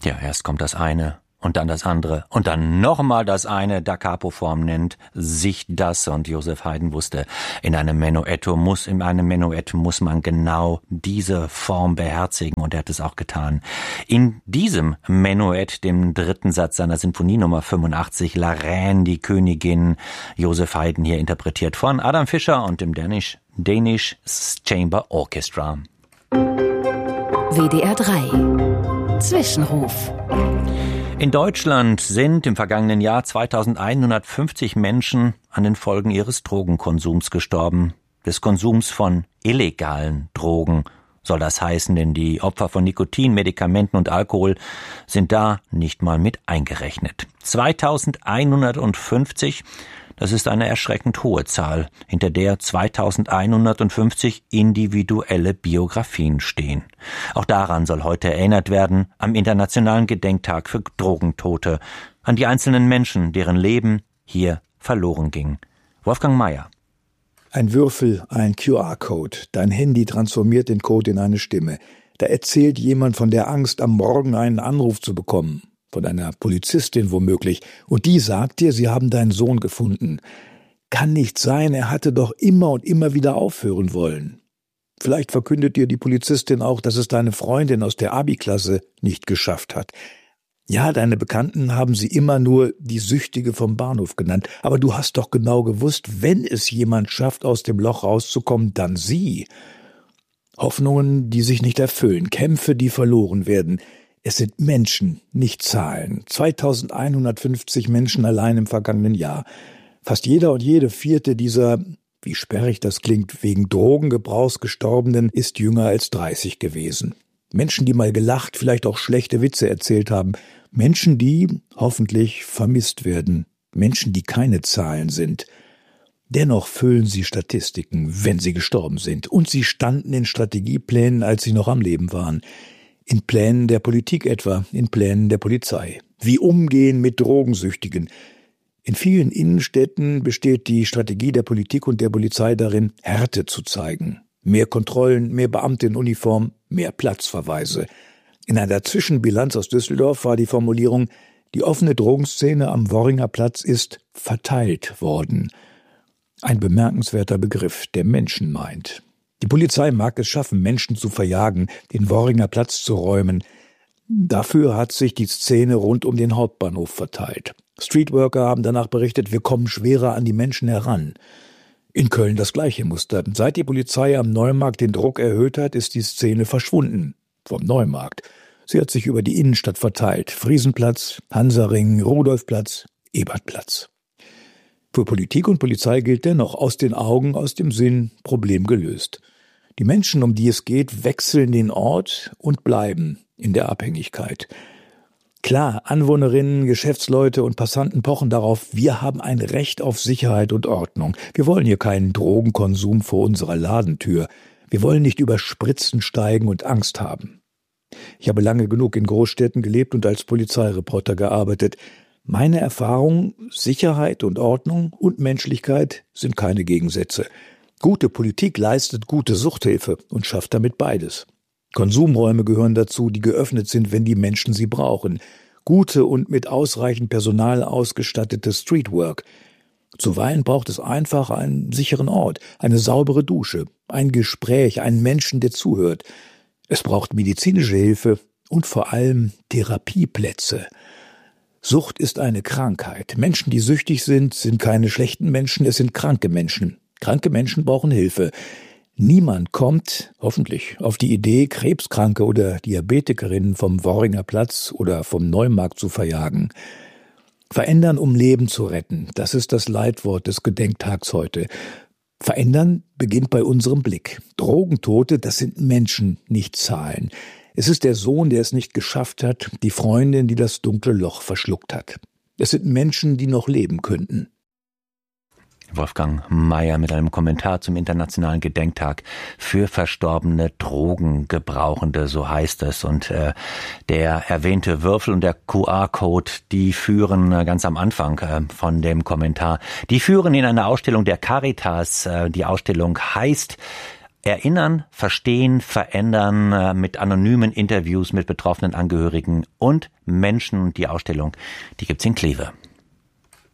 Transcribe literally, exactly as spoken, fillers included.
Ja, erst kommt das eine und dann das andere und dann nochmal das eine. Da Capo-Form nennt sich das, und Josef Haydn wusste, in einem Menuetto muss, in einem Menuett muss man genau diese Form beherzigen, und er hat es auch getan. In diesem Menuett, dem dritten Satz seiner Sinfonie Nummer fünfundachtzig, La Reine, die Königin, Josef Haydn hier interpretiert von Adam Fischer und dem Danish, Danish Chamber Orchestra. W D R drei Zwischenruf. In Deutschland sind im vergangenen Jahr zweitausendeinhundertfünfzig Menschen an den Folgen ihres Drogenkonsums gestorben. Des Konsums von illegalen Drogen soll das heißen, denn die Opfer von Nikotin, Medikamenten und Alkohol sind da nicht mal mit eingerechnet. zweitausendeinhundertfünfzig, das ist eine erschreckend hohe Zahl, hinter der zweitausendeinhundertfünfzig individuelle Biografien stehen. Auch daran soll heute erinnert werden, am Internationalen Gedenktag für Drogentote, an die einzelnen Menschen, deren Leben hier verloren ging. Wolfgang Mayer. Ein Würfel, ein Q R-Code. Dein Handy transformiert den Code in eine Stimme. Da erzählt jemand von der Angst, am Morgen einen Anruf zu bekommen. Von einer Polizistin womöglich. Und die sagt dir, sie haben deinen Sohn gefunden. Kann nicht sein, er hatte doch immer und immer wieder aufhören wollen. Vielleicht verkündet dir die Polizistin auch, dass es deine Freundin aus der Abi-Klasse nicht geschafft hat. Ja, deine Bekannten haben sie immer nur die Süchtige vom Bahnhof genannt. Aber du hast doch genau gewusst, wenn es jemand schafft, aus dem Loch rauszukommen, dann sie. Hoffnungen, die sich nicht erfüllen, Kämpfe, die verloren werden. Es sind Menschen, nicht Zahlen. zweitausendeinhundertfünfzig Menschen allein im vergangenen Jahr. Fast jeder und jede vierte dieser, wie sperrig das klingt, wegen Drogengebrauchs Gestorbenen ist jünger als dreißig gewesen. Menschen, die mal gelacht, vielleicht auch schlechte Witze erzählt haben. Menschen, die hoffentlich vermisst werden. Menschen, die keine Zahlen sind. Dennoch füllen sie Statistiken, wenn sie gestorben sind. Und sie standen in Strategieplänen, als sie noch am Leben waren. In Plänen der Politik etwa, in Plänen der Polizei. Wie umgehen mit Drogensüchtigen. In vielen Innenstädten besteht die Strategie der Politik und der Polizei darin, Härte zu zeigen. Mehr Kontrollen, mehr Beamte in Uniform, mehr Platzverweise. In einer Zwischenbilanz aus Düsseldorf war die Formulierung, die offene Drogenszene am Worringer Platz ist verteilt worden. Ein bemerkenswerter Begriff, der Menschen meint. Die Polizei mag es schaffen, Menschen zu verjagen, den Worringer Platz zu räumen. Dafür hat sich die Szene rund um den Hauptbahnhof verteilt. Streetworker haben danach berichtet, wir kommen schwerer an die Menschen heran. In Köln das gleiche Muster. Seit die Polizei am Neumarkt den Druck erhöht hat, ist die Szene verschwunden. Vom Neumarkt. Sie hat sich über die Innenstadt verteilt. Friesenplatz, Hansaring, Rudolfplatz, Ebertplatz. Für Politik und Polizei gilt dennoch, aus den Augen, aus dem Sinn, Problem gelöst. Die Menschen, um die es geht, wechseln den Ort und bleiben in der Abhängigkeit. Klar, Anwohnerinnen, Geschäftsleute und Passanten pochen darauf, wir haben ein Recht auf Sicherheit und Ordnung. Wir wollen hier keinen Drogenkonsum vor unserer Ladentür. Wir wollen nicht über Spritzen steigen und Angst haben. Ich habe lange genug in Großstädten gelebt und als Polizeireporter gearbeitet. Meine Erfahrung, Sicherheit und Ordnung und Menschlichkeit sind keine Gegensätze. Gute Politik leistet gute Suchthilfe und schafft damit beides. Konsumräume gehören dazu, die geöffnet sind, wenn die Menschen sie brauchen. Gute und mit ausreichend Personal ausgestattete Streetwork. Zuweilen braucht es einfach einen sicheren Ort, eine saubere Dusche, ein Gespräch, einen Menschen, der zuhört. Es braucht medizinische Hilfe und vor allem Therapieplätze. Sucht ist eine Krankheit. Menschen, die süchtig sind, sind keine schlechten Menschen, es sind kranke Menschen. Kranke Menschen brauchen Hilfe. Niemand kommt, hoffentlich, auf die Idee, Krebskranke oder Diabetikerinnen vom Worringer Platz oder vom Neumarkt zu verjagen. Verändern, um Leben zu retten, das ist das Leitwort des Gedenktags heute. Verändern beginnt bei unserem Blick. Drogentote, das sind Menschen, nicht Zahlen. Es ist der Sohn, der es nicht geschafft hat, die Freundin, die das dunkle Loch verschluckt hat. Es sind Menschen, die noch leben könnten. Wolfgang Mayer mit einem Kommentar zum Internationalen Gedenktag für verstorbene Drogengebrauchende, so heißt es. Und äh, der erwähnte Würfel und der Q R-Code, die führen äh, ganz am Anfang äh, von dem Kommentar, die führen in eine Ausstellung der Caritas. Äh, die Ausstellung heißt Erinnern, verstehen, verändern äh, mit anonymen Interviews mit betroffenen Angehörigen und Menschen. Die Ausstellung, die gibt's in Kleve.